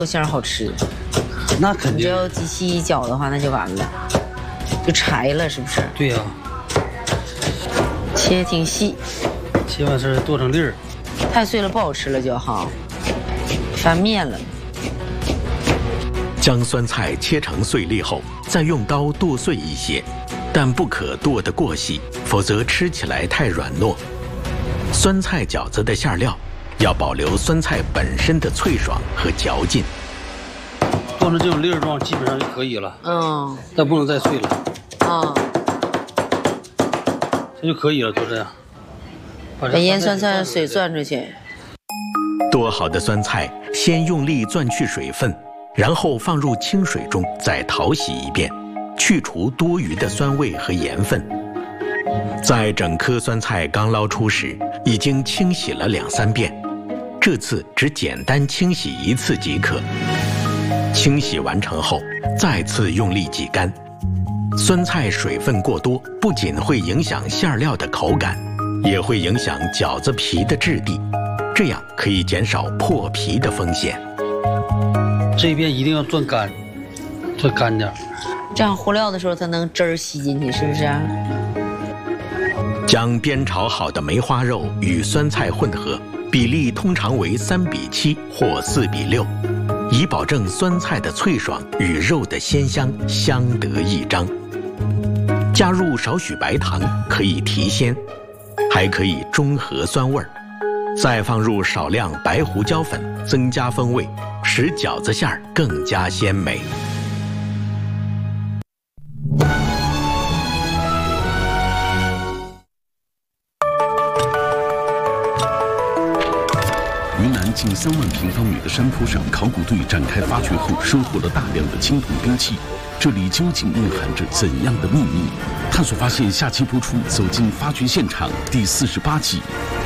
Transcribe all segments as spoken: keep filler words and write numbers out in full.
馅儿好吃。 那肯定。 你要机器一搅的话，那就完了，就柴了，是不是？ 对呀、啊。 切挺细， 切完事剁成粒儿。 太碎了不好吃了就哈，翻面了。 将酸菜切成碎粒后，再用刀剁碎一些，但不可剁得过细，否则吃起来太软糯。酸菜饺子的馅料要保留酸菜本身的脆爽和嚼劲。 剁成这种粒儿状，基本上就可以了。 嗯， 但不能再碎了。 嗯， 这就可以了，就这样。 把腌酸菜水攥出去。 剁好的酸菜先用力攥去水分，然后放入清水中，再淘洗一遍，去除多余的酸味和盐分。在整颗酸菜刚捞出时，已经清洗了两三遍，这次只简单清洗一次即可。清洗完成后，再次用力挤干。酸菜水分过多，不仅会影响馅料的口感，也会影响饺子皮的质地，这样可以减少破皮的风险。 这边一定要攥干，攥干点， 这样和料的时候它能汁儿吸进去，是不是啊？ 将煸炒好的梅花肉与酸菜混合，比例通常为三比七或四比六，以保证酸菜的脆爽与肉的鲜香相得益彰。加入少许白糖可以提鲜，还可以中和酸味儿。再放入少量白胡椒粉，增加风味，使饺子馅儿更加鲜美。 云南近三万平方米的山坡上，考古队展开发掘后，收获了大量的青铜兵器。这里究竟蕴含着怎样的秘密？探索发现，下期播出《走进发掘现场》第四十八集。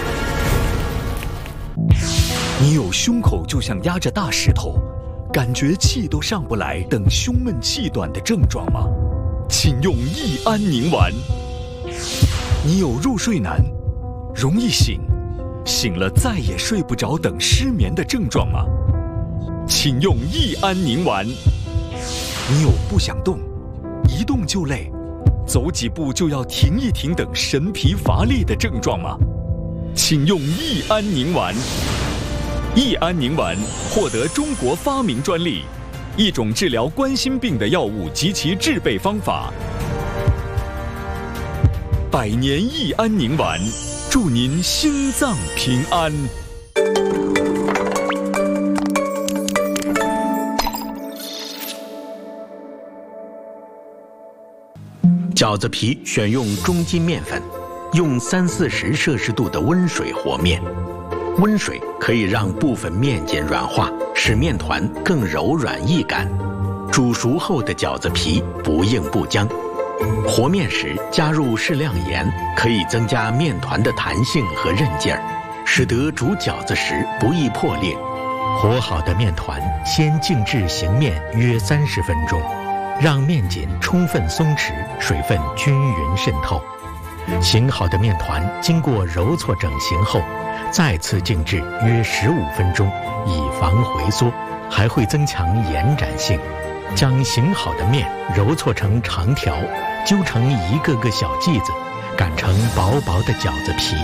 你有胸口就像压着大石头，感觉气都上不来等胸闷气短的症状吗？请用益安宁丸。你有入睡难、容易醒、醒了再也睡不着等失眠的症状吗？请用益安宁丸。你有不想动、一动就累、走几步就要停一停等神疲乏力的症状吗？请用益安宁丸。益安宁丸获得中国发明专利，一种治疗冠心病的药物及其制备方法。百年益安宁丸，祝您心脏平安。 饺子皮选用中筋面粉，用三四十摄氏度的温水和面。温水可以让部分面筋软化，使面团更柔软易擀。煮熟后的饺子皮不硬不僵。和面时加入适量盐，可以增加面团的弹性和韧劲儿，使得煮饺子时不易破裂。和好的面团先静置醒面约三十分钟，让面筋充分松弛，水分均匀渗透。醒好的面团经过揉搓整形后，再次静置约十五分钟，以防回缩，还会增强延展性。将醒好的面揉搓成长条，揪成一个个小剂子，擀成薄薄的饺子皮。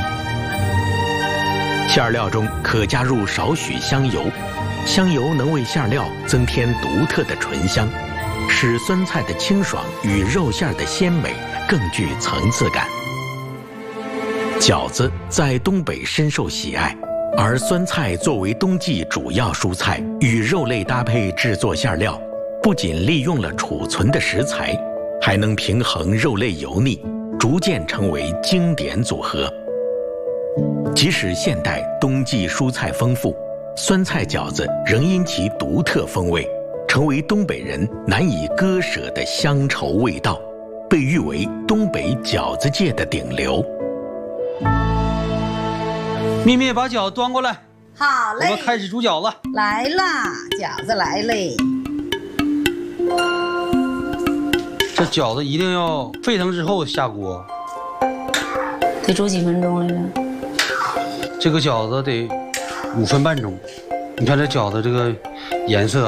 馅料中可加入少许香油，香油能为馅料增添独特的醇香，使酸菜的清爽与肉馅的鲜美更具层次感。饺子在东北深受喜爱，而酸菜作为冬季主要蔬菜，与肉类搭配制作馅料，不仅利用了储存的食材，还能平衡肉类油腻，逐渐成为经典组合。即使现代冬季蔬菜丰富，酸菜饺子仍因其独特风味，成为东北人难以割舍的乡愁味道，被誉为东北饺子界的顶流。 咪咪，把饺子端过来。 好嘞， 我们开始煮饺子。 来啦，饺子来嘞。 这饺子一定要沸腾之后下锅。 得煮几分钟来着？ 这个饺子得五分半钟。你看这饺子这个颜色。